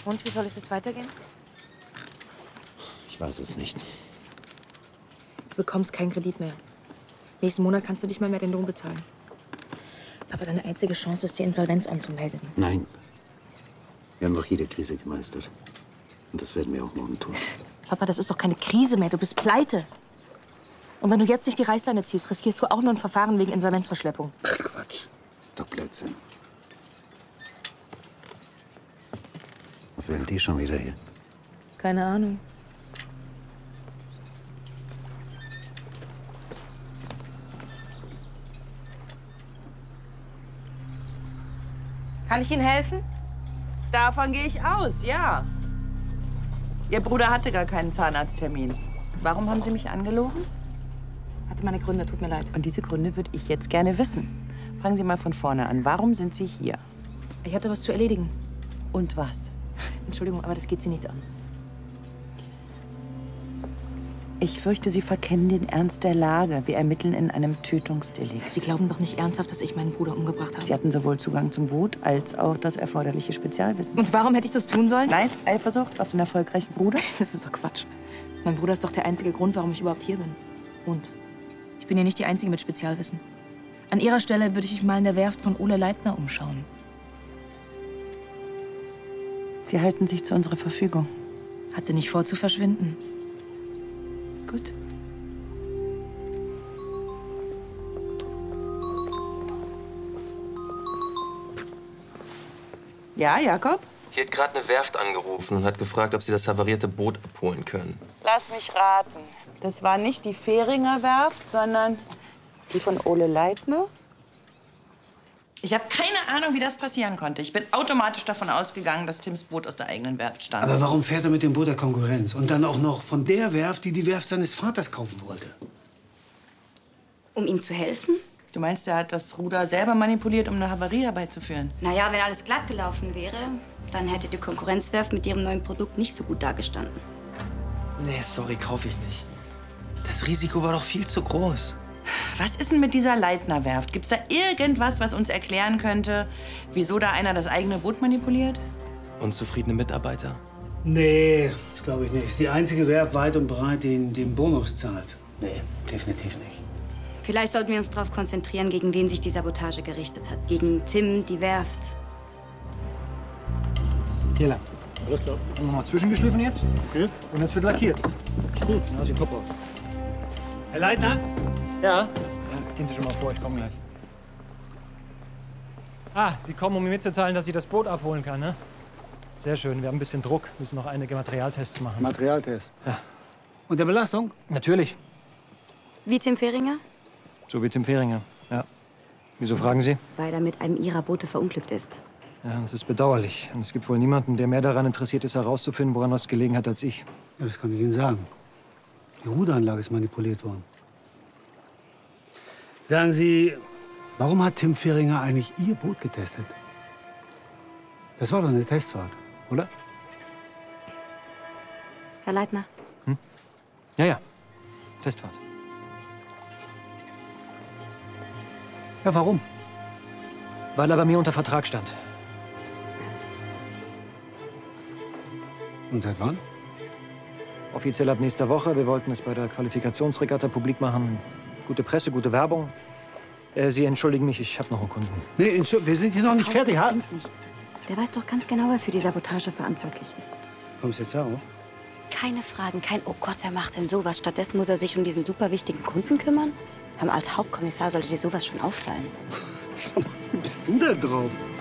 Und wie soll es jetzt weitergehen? Ich weiß es nicht. Du bekommst keinen Kredit mehr. Nächsten Monat kannst du nicht mal mehr den Lohn bezahlen. Aber deine einzige Chance ist, die Insolvenz anzumelden. Nein. Wir haben doch jede Krise gemeistert. Und das werden wir auch morgen tun. Papa, das ist doch keine Krise mehr. Du bist pleite. Und wenn du jetzt nicht die Reißleine ziehst, riskierst du auch nur ein Verfahren wegen Insolvenzverschleppung. Ach, Quatsch. Doch Blödsinn. Was will die schon wieder hier? Keine Ahnung. Kann ich Ihnen helfen? Davon gehe ich aus, ja. Ihr Bruder hatte gar keinen Zahnarzttermin. Warum haben Sie mich angelogen? Hatte meine Gründe, tut mir leid. Und diese Gründe würde ich jetzt gerne wissen. Fangen Sie mal von vorne an. Warum sind Sie hier? Ich hatte was zu erledigen. Und was? Entschuldigung, aber das geht Sie nichts an. Ich fürchte, Sie verkennen den Ernst der Lage. Wir ermitteln in einem Tötungsdelikt. Sie glauben doch nicht ernsthaft, dass ich meinen Bruder umgebracht habe. Sie hatten sowohl Zugang zum Boot als auch das erforderliche Spezialwissen. Und warum hätte ich das tun sollen? Nein, Eifersucht auf den erfolgreichen Bruder? Das ist doch Quatsch. Mein Bruder ist doch der einzige Grund, warum ich überhaupt hier bin. Und ich bin ja nicht die Einzige mit Spezialwissen. An Ihrer Stelle würde ich mich mal in der Werft von Ole Leitner umschauen. Sie halten sich zu unserer Verfügung. Hatte nicht vor, zu verschwinden. Gut. Ja, Jakob? Hier hat gerade eine Werft angerufen und hat gefragt, ob sie das havarierte Boot abholen können. Lass mich raten. Das war nicht die Fähringer Werft, sondern die von Ole Leitner? Ich habe keine Ahnung, wie das passieren konnte. Ich bin automatisch davon ausgegangen, dass Tims Boot aus der eigenen Werft stammt. Aber warum fährt er mit dem Boot der Konkurrenz? Und dann auch noch von der Werft, die die Werft seines Vaters kaufen wollte. Um ihm zu helfen? Du meinst, er hat das Ruder selber manipuliert, um eine Havarie herbeizuführen? Naja, wenn alles glatt gelaufen wäre, dann hätte die Konkurrenzwerft mit ihrem neuen Produkt nicht so gut dagestanden. Nee, sorry, kaufe ich nicht. Das Risiko war doch viel zu groß. Was ist denn mit dieser Leitner-Werft? Gibt's da irgendwas, was uns erklären könnte, wieso da einer das eigene Boot manipuliert? Unzufriedene Mitarbeiter? Nee, das glaube ich nicht. Ist die einzige Werft weit und breit, die den Bonus zahlt. Nee, definitiv nicht. Vielleicht sollten wir uns darauf konzentrieren, gegen wen sich die Sabotage gerichtet hat. Gegen Tim, die Werft. Hier lang. Alles klar. Nochmal zwischengeschliffen jetzt. Okay. Und jetzt wird lackiert. Gut, dann hast du den Kopf auf. Herr Leitner? Ja? Gehen Sie schon mal vor, ich komme gleich. Ah, Sie kommen, um mir mitzuteilen, dass ich das Boot abholen kann, ne? Sehr schön, wir haben ein bisschen Druck, müssen noch einige Materialtests machen. Materialtest? Ja. Und der Belastung? Natürlich. Wie Tim Fähringer? So wie Tim Fähringer, ja. Wieso fragen Sie? Weil er mit einem ihrer Boote verunglückt ist. Ja, das ist bedauerlich. Und es gibt wohl niemanden, der mehr daran interessiert ist, herauszufinden, woran was gelegen hat, als ich. Ja, das kann ich Ihnen sagen. Die Ruderanlage ist manipuliert worden. Sagen Sie, warum hat Tim Fähringer eigentlich Ihr Boot getestet? Das war doch eine Testfahrt, oder? Herr Leitner? Ja, ja. Testfahrt. Ja, warum? Weil er bei mir unter Vertrag stand. Und seit wann? Offiziell ab nächster Woche. Wir wollten es bei der Qualifikationsregatta publik machen. Gute Presse, gute Werbung. Sie entschuldigen mich, ich habe noch einen Kunden. Nee, wir sind hier noch nicht fertig. Das bringt nichts. Der weiß doch ganz genau, wer für die Sabotage verantwortlich ist. Kommst du jetzt auf? Keine Fragen, kein Oh Gott, wer macht denn sowas? Stattdessen muss er sich um diesen super wichtigen Kunden kümmern? Als Hauptkommissar sollte dir sowas schon auffallen. Sag mal, wie bist du denn drauf?